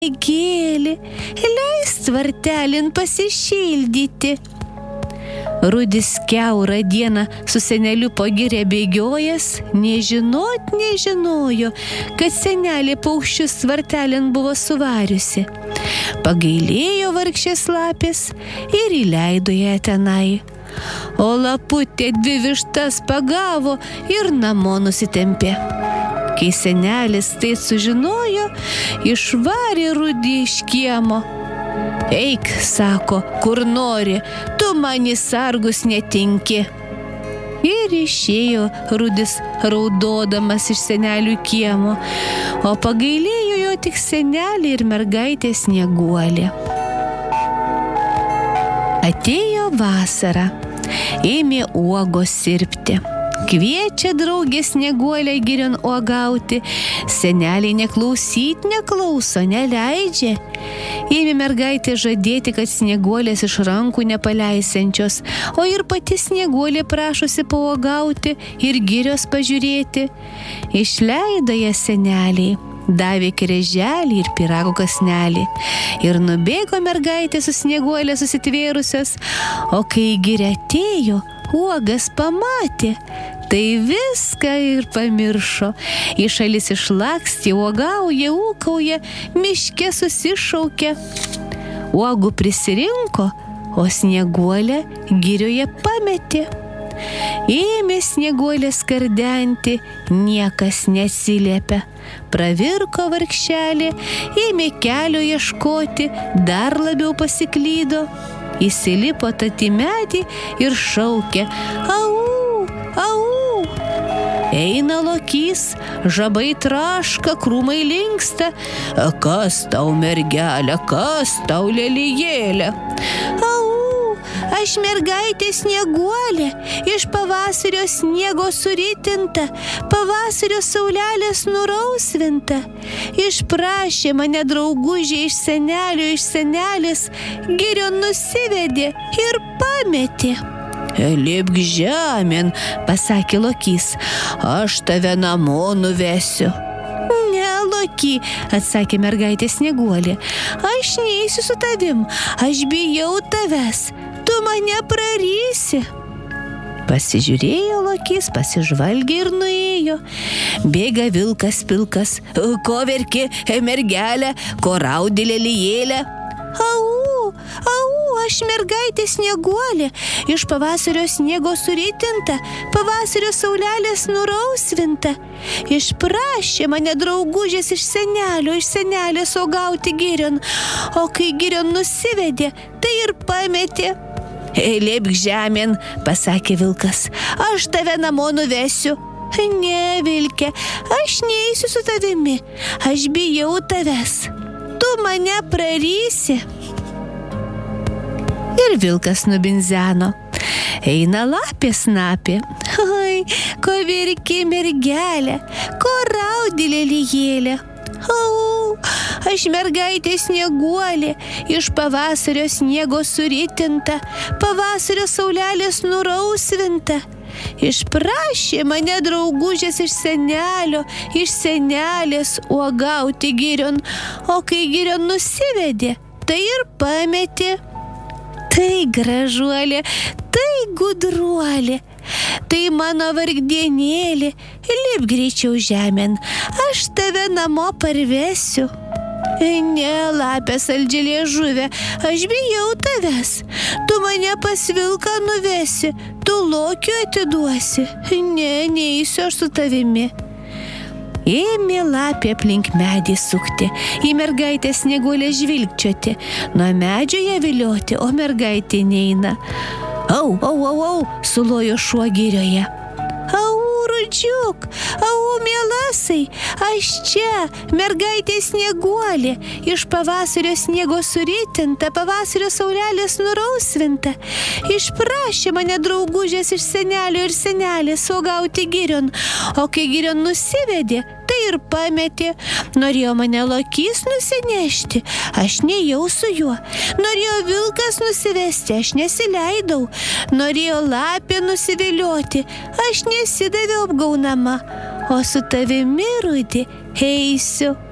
gėlė, leist tvartelin pasišildyti. Rudis kiaurą dieną su seneliu po girią bėgiojęs, nežinojo, kad senelė paukščius tvartelin buvo suvariusi. Pagailėjo vargšės lapės ir įleido ją tenai. O laputė 2 vištas pagavo ir namo nusitempė. Kai senelis tai sužinojo, išvarė Rudį iš kiemo. Eik, sako, kur nori, tu man į sargus netinki. Ir išėjo Rudis raudodamas iš senelių kiemo, o pagailėjo jo tik senelį ir mergaitė Snieguolė. Atėjo vasara, ėmė uogos sirpti. Kviečia draugė Snieguolę girion uogauti, seneliai neklauso, neleidžia. Ėmė mergaitė žadėti, kad Snieguolės iš rankų nepaleisiančios, o ir pati Snieguolė prašosi pauogauti ir girios pažiūrėti. Išleido ją seneliai, davė kryželį ir pyrago kąsnelį. Ir nubėgo mergaitė su Snieguolė susitvėrusios, o kai giria atėjo, uogas pamatė, tai viską ir pamiršo. Į šalis išlakstė, uogauja, ūkauja, miške susišaukė. Uogų prisirinko, o Snieguolę girioje pametė. Ėmė Snieguolę skardenti, niekas neatsiliepė. Pravirko vargšelė, ėmė kelio ieškoti, dar labiau pasiklydo. Įsilipo tad į medį ir šaukė: au, au. Eina lokys, žabai traška, krūmai linksta. Kas tau, mergelė, kas tau, lelijėlė? Au, aš mergaitė Snieguolė, iš pavasario sniego suritinta, pavasario saulelės nurausvinta. Išprašė mane draugužė iš senelio, iš senelės, girion nusivedė ir pametė. Lipk žemėn, pasakė lokys, aš tave namo nuvesiu. Ne, loky, atsakė mergaitė Snieguolė, aš neisiu su tavim, aš bijau tavęs, tu mane prarysi. Pasižiūrėjo lokys, pasižvalgė ir nuėjo. Bėga vilkas pilkas. Ko verki, mergelė, ko raudi, lelijėlė? Au, au, aš mergaitė Snieguolė, iš pavasario sniego suritinta, pavasario saulelės nurausvinta. Išprašė mane draugužės iš senelio, iš senelės uogauti girion, o kai girion nusivedė, tai ir pametė. Lipk žemėn, pasakė vilkas, aš tave namo nuvesiu. Ne, vilke, aš neisiu su tavimi, aš bijau tavęs, tu mane prarysi. Ir vilkas nubinzeno. Eina lapė snapė. Oi, ko verki, mergelė, ko raudi, lelijėlė? Au, aš mergaitė Snieguolė, iš pavasario sniego suritinta, pavasario saulelės nurausvinta. Išprašė mane draugužės iš senelio, iš senelės uogauti girion, o kai girion nusivedė, tai ir pametė. Tai gražuolė, tai gudruolė, tai mano vargdienėlė, lipk greičiau žemėn, aš tave namo parvesiu. Ne, lapė saldžia liežuvė, aš bijau tavęs, tu mane pas vilką nuvesi, tu lokiu atiduosi, ne, neisiu aš su tavimi. Ėmė lapė aplink medį sukti, į mergaitę Snieguolę žvilgčioti, nuo medžio ją vilioti, o mergaitė neina. Au, au, au, au, sulojo šuo girioje. Au, rudžiuk, au, mielasai, aš čia, mergaitė Snieguolė, iš pavasario sniego suritinta, pavasario saulelės nurausvinta. Išprašė mane draugužės iš senelio ir senelės uogauti girion, o kai girion nusivedė, tai ir pametė. Norėjo mane lokys nusinešti, aš nejau su juo. Norėjo vilkas nusivesti, aš nesileidau. Norėjo lapė nusivilioti, aš nesidaviau apgaunama. O su tavimi, Rudi, eisiu.